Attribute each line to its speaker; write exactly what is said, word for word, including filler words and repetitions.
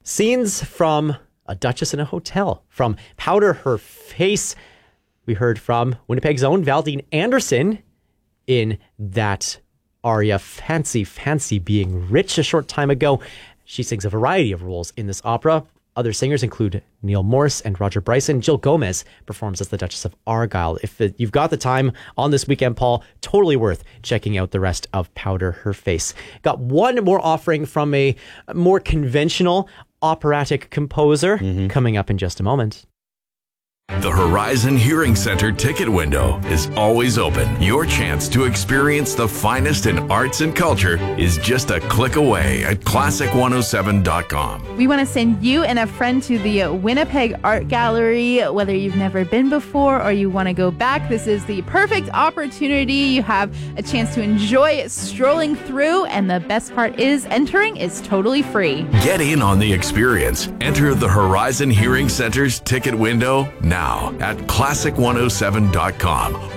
Speaker 1: Scenes from A Duchess in a Hotel, from Powder Her Face. We heard from Winnipeg's own Valdine Anderson in that aria, Fancy, Fancy Being Rich, a short time ago. She sings a variety of roles in this opera. Other singers include Neil Morse and Roger Bryson. Jill Gomez performs as the Duchess of Argyll. If it, you've got the time on this weekend, Paul, totally worth checking out the rest of Powder Her Face. Got one more offering from a more conventional operatic composer mm-hmm. coming up in just a moment.
Speaker 2: The Horizon Hearing Center ticket window is always open. Your chance to experience the finest in arts and culture is just a click away at classic one oh seven dot com.
Speaker 3: We want to send you and a friend to the Winnipeg Art Gallery. Whether you've never been before or you want to go back, this is the perfect opportunity. You have a chance to enjoy strolling through, and the best part is entering is totally free.
Speaker 2: Get in on the experience. Enter the Horizon Hearing Center's ticket window now at classic one oh seven dot com